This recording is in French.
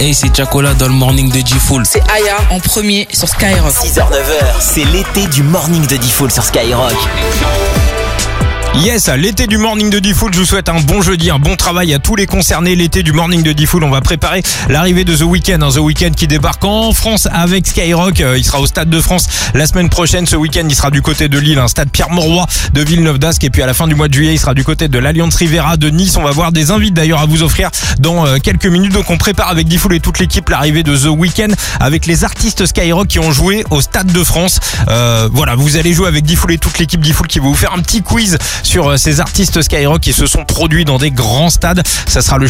Hey, c'est Chacola dans le morning de Diffoul. C'est Aya en premier sur Skyrock. 6h-9h, c'est l'été du morning de Diffoul sur Skyrock. Yes, l'été du morning de Diffoul, je vous souhaite un bon jeudi, un bon travail à tous les concernés. L'été du morning de Diffoul, on va préparer l'arrivée de The Weeknd, The Weeknd qui débarque en France avec Skyrock. Il sera au Stade de France la semaine prochaine. Ce week-end, il sera du côté de Lille, un stade Pierre-Mauroy de Villeneuve-d'Ascq. Et puis à la fin du mois de juillet, il sera du côté de l'Alliance Riviera de Nice. On va voir des invités d'ailleurs à vous offrir dans quelques minutes. Donc on prépare avec Diffoul et toute l'équipe l'arrivée de The Weeknd avec les artistes Skyrock qui ont joué au Stade de France. Voilà, vous allez jouer avec Diffoul et toute l'équipe Diffoul qui va vous faire un petit quiz sur ces artistes Skyrock qui se sont produits dans des grands stades. Ça sera le